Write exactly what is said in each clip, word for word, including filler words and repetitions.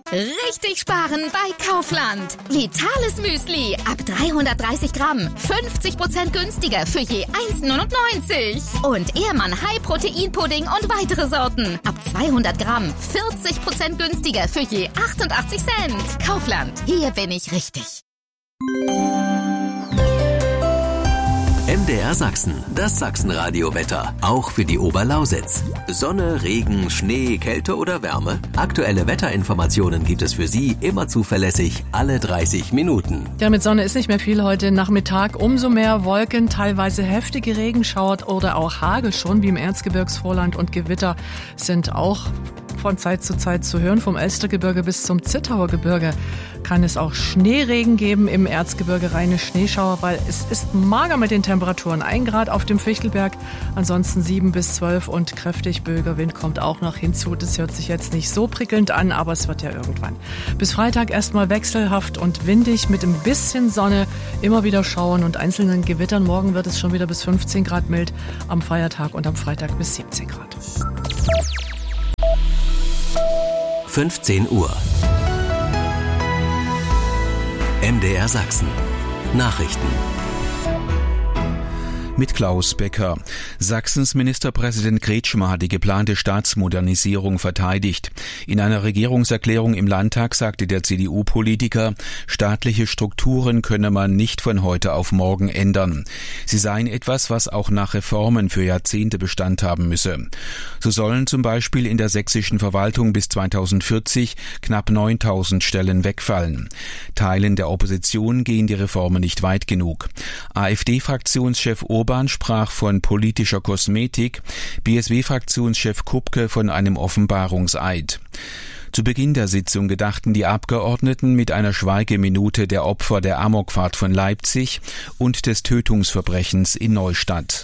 Richtig sparen bei Kaufland. Vitales Müsli ab dreihundertdreißig Gramm. fünfzig Prozent günstiger für je eins neunundneunzig. Und Ehrmann High Protein Pudding und weitere Sorten ab zweihundert Gramm. vierzig Prozent günstiger für je achtundachtzig Cent. Kaufland. Hier bin ich richtig. M D R Sachsen, das Sachsenradio-Wetter, auch für die Oberlausitz. Sonne, Regen, Schnee, Kälte oder Wärme? Aktuelle Wetterinformationen gibt es für Sie immer zuverlässig, alle dreißig Minuten. Ja, mit Sonne ist nicht mehr viel heute Nachmittag. Umso mehr Wolken, teilweise heftige Regenschauer oder auch Hagel schon, wie im Erzgebirgsvorland, und Gewitter sind auch von Zeit zu Zeit zu hören. Vom Elstergebirge bis zum Zittauer Gebirge kann es auch Schneeregen geben, im Erzgebirge reine Schneeschauer, weil es ist mager mit den Temperaturen. Ein Grad auf dem Fichtelberg, ansonsten sieben bis zwölf und kräftig böiger Wind kommt auch noch hinzu. Das hört sich jetzt nicht so prickelnd an, aber es wird ja irgendwann. Bis Freitag erstmal wechselhaft und windig mit ein bisschen Sonne, immer wieder Schauern und einzelnen Gewittern. Morgen wird es schon wieder bis fünfzehn Grad mild, am Feiertag und am Freitag bis siebzehn Grad. fünfzehn Uhr. M D R Sachsen. Nachrichten. Mit Klaus Becker. Sachsens Ministerpräsident Kretschmer hat die geplante Staatsmodernisierung verteidigt. In einer Regierungserklärung im Landtag sagte der C D U-Politiker, staatliche Strukturen könne man nicht von heute auf morgen ändern. Sie seien etwas, was auch nach Reformen für Jahrzehnte Bestand haben müsse. So sollen zum Beispiel in der sächsischen Verwaltung bis zweitausendvierzig knapp neuntausend Stellen wegfallen. Teilen der Opposition gehen die Reformen nicht weit genug. AfD-Fraktionschef Urban sprach von politischer Kosmetik, B S W-Fraktionschef Kupke von einem Offenbarungseid. Zu Beginn der Sitzung gedachten die Abgeordneten mit einer Schweigeminute der Opfer der Amokfahrt von Leipzig und des Tötungsverbrechens in Neustadt.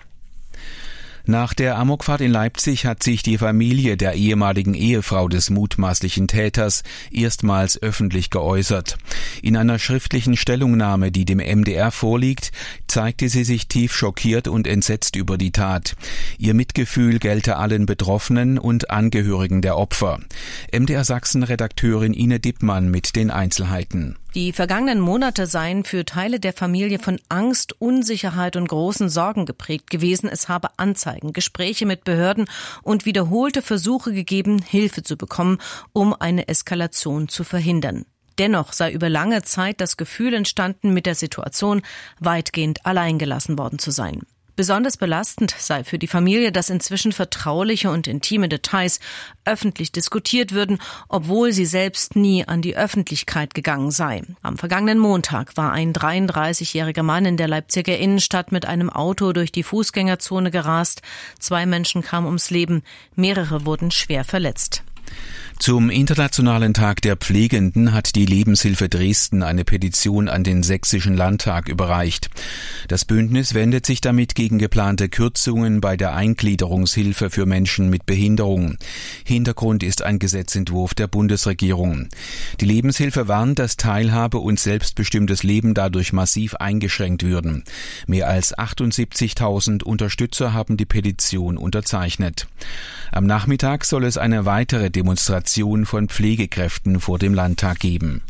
Nach der Amokfahrt in Leipzig hat sich die Familie der ehemaligen Ehefrau des mutmaßlichen Täters erstmals öffentlich geäußert. In einer schriftlichen Stellungnahme, die dem M D R vorliegt, zeigte sie sich tief schockiert und entsetzt über die Tat. Ihr Mitgefühl gelte allen Betroffenen und Angehörigen der Opfer. M D R Sachsen-Redakteurin Ine Dippmann mit den Einzelheiten. Die vergangenen Monate seien für Teile der Familie von Angst, Unsicherheit und großen Sorgen geprägt gewesen. Es habe Anzeigen, Gespräche mit Behörden und wiederholte Versuche gegeben, Hilfe zu bekommen, um eine Eskalation zu verhindern. Dennoch sei über lange Zeit das Gefühl entstanden, mit der Situation weitgehend alleingelassen worden zu sein. Besonders belastend sei für die Familie, dass inzwischen vertrauliche und intime Details öffentlich diskutiert würden, obwohl sie selbst nie an die Öffentlichkeit gegangen sei. Am vergangenen Montag war ein dreiunddreißigjähriger Mann in der Leipziger Innenstadt mit einem Auto durch die Fußgängerzone gerast. Zwei Menschen kamen ums Leben, mehrere wurden schwer verletzt. Zum Internationalen Tag der Pflegenden hat die Lebenshilfe Dresden eine Petition an den Sächsischen Landtag überreicht. Das Bündnis wendet sich damit gegen geplante Kürzungen bei der Eingliederungshilfe für Menschen mit Behinderung. Hintergrund ist ein Gesetzentwurf der Bundesregierung. Die Lebenshilfe warnt, dass Teilhabe und selbstbestimmtes Leben dadurch massiv eingeschränkt würden. Mehr als achtundsiebzigtausend Unterstützer haben die Petition unterzeichnet. Am Nachmittag soll es eine weitere Demonstration von Pflegekräften vor dem Landtag geben.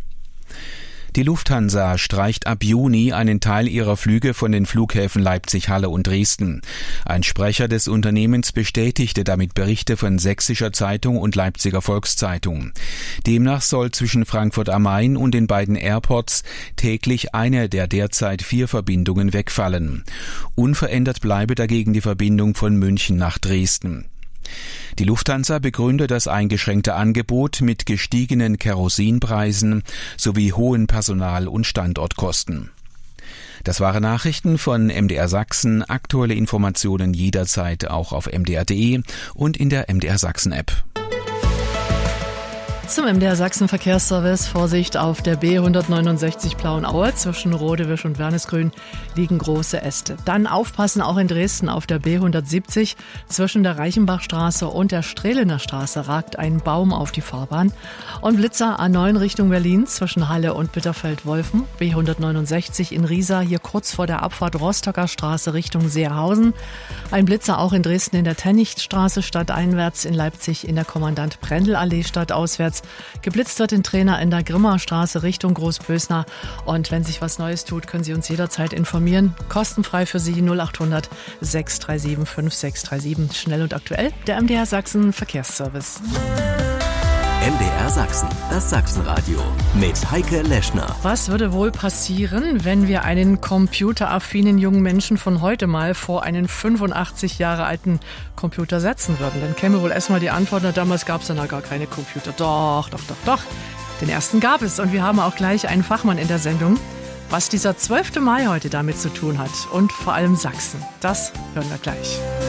Die Lufthansa streicht ab Juni einen Teil ihrer Flüge von den Flughäfen Leipzig, Halle und Dresden. Ein Sprecher des Unternehmens bestätigte damit Berichte von Sächsischer Zeitung und Leipziger Volkszeitung. Demnach soll zwischen Frankfurt am Main und den beiden Airports täglich eine der derzeit vier Verbindungen wegfallen. Unverändert bleibe dagegen die Verbindung von München nach Dresden. Die Lufthansa begründet das eingeschränkte Angebot mit gestiegenen Kerosinpreisen sowie hohen Personal- und Standortkosten. Das waren Nachrichten von M D R Sachsen. Aktuelle Informationen jederzeit auch auf m d r punkt d e und in der M D R Sachsen App. Zum M D R Sachsen Verkehrsservice. Vorsicht auf der B hundertneunundsechzig Plauenaue. Zwischen Rodewisch und Wernesgrün liegen große Äste. Dann aufpassen auch in Dresden auf der B hundertsiebzig. Zwischen der Reichenbachstraße und der Strehlener Straße ragt ein Baum auf die Fahrbahn. Und Blitzer A neun Richtung Berlin zwischen Halle und Bitterfeld-Wolfen. B hundertneunundsechzig in Riesa, hier kurz vor der Abfahrt Rostocker Straße Richtung Seerhausen. Ein Blitzer auch in Dresden in der Tennichtstraße stadteinwärts, in Leipzig in der Kommandant-Prendl-Allee stadtauswärts. Geblitzt wird den Trainer in der Grimmerstraße Richtung Großbösner. Und wenn sich was Neues tut, können Sie uns jederzeit informieren. Kostenfrei für Sie null acht hundert sechs drei sieben fünf sechs drei sieben. Schnell und aktuell, der M D R Sachsen Verkehrsservice. M D R Sachsen, das Sachsenradio mit Heike Leschner. Was würde wohl passieren, wenn wir einen computeraffinen jungen Menschen von heute mal vor einen fünfundachtzig Jahre alten Computer setzen würden? Dann käme wohl erstmal die Antwort, na, damals gab es ja noch gar keine Computer. Doch, doch, doch, doch. Den ersten gab es und wir haben auch gleich einen Fachmann in der Sendung. Was dieser zwölfte Mai heute damit zu tun hat und vor allem Sachsen, das hören wir gleich.